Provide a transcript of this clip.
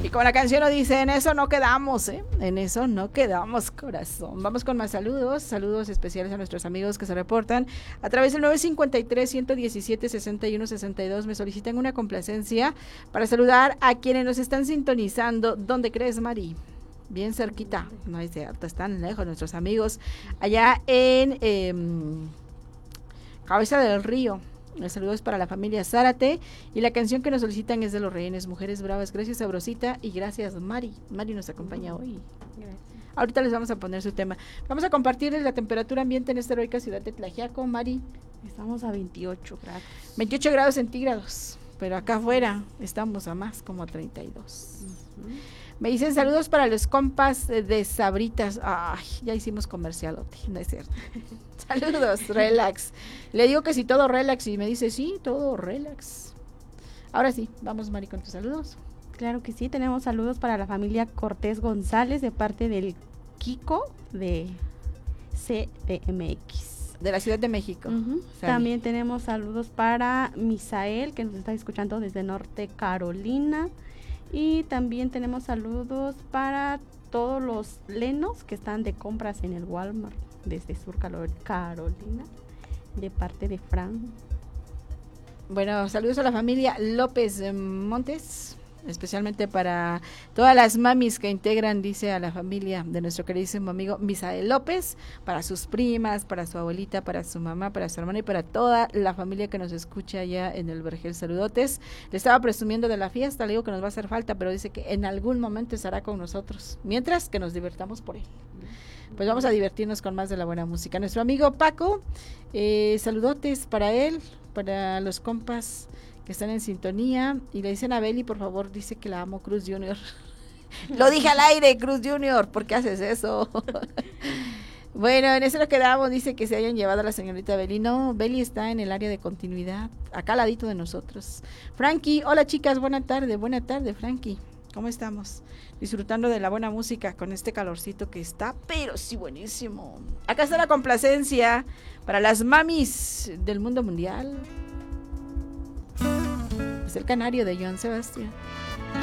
Y como la canción lo dice, en eso no quedamos, ¿eh? En eso no quedamos, corazón. Vamos con más saludos, saludos especiales a nuestros amigos que se reportan a través del 953-117-6162. Me solicitan una complacencia para saludar a quienes nos están sintonizando. ¿Dónde crees, Mari? Bien cerquita, no es cierto, están lejos nuestros amigos, allá en Cabeza del Río. El saludo es para la familia Zárate y la canción que nos solicitan es de Los Rehenes, Mujeres Bravas. Gracias, Sabrosita, y gracias, Mari. Mari nos acompaña hoy. Gracias. Ahorita les vamos a poner su tema. Vamos a compartirles la temperatura ambiente en esta heroica ciudad de Tlaxiaco, Mari. Estamos a 28 grados. 28 grados centígrados, pero acá afuera estamos a más, como a 32. Me dicen saludos para los compas de Sabritas. Ay, ya hicimos comercialote, no es cierto. Saludos, relax. Le digo que si todo relax y me dice sí, todo relax. Ahora sí, vamos, Mari, con tus saludos. Claro que sí, tenemos saludos para la familia Cortés González de parte del Kiko de CDMX. De la Ciudad de México. También tenemos saludos para Misael, que nos está escuchando desde Norte Carolina. Y también tenemos saludos para todos los lenos que están de compras en el Walmart desde Sur Carolina, de parte de Fran. Bueno, saludos a la familia López Montes, especialmente para todas las mamis que integran, dice, a la familia de nuestro queridísimo amigo Misael López, para sus primas, para su abuelita, para su mamá, para su hermana y para toda la familia que nos escucha allá en el Vergel. Saludotes. Le estaba presumiendo de la fiesta, le digo que nos va a hacer falta, pero dice que en algún momento estará con nosotros, mientras que nos divertamos por él. Pues vamos a divertirnos con más de la buena música. Nuestro amigo Paco, saludotes para él, para los compas que están en sintonía, y le dicen a Beli, por favor, dice que la amo, Cruz Junior. Lo dije al aire, Cruz Junior, ¿por qué haces eso? Bueno, en eso lo quedamos, dice que se hayan llevado a la señorita Beli. No, Beli está en el área de continuidad, acá al ladito de nosotros. Frankie, hola chicas, buena tarde, Frankie. ¿Cómo estamos? Disfrutando de la buena música con este calorcito que está, pero sí buenísimo. Acá está la complacencia para las mamis del mundo mundial. Es el canario de Joan Sebastián.